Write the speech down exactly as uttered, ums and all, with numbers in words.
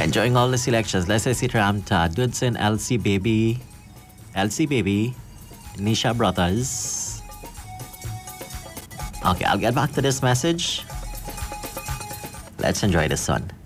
Enjoying all the selections. Let's say si Ramta, Dudson, L C Baby, L C Baby, Nisha Brothers. Okay, I'll get back to this message. Let's enjoy this one.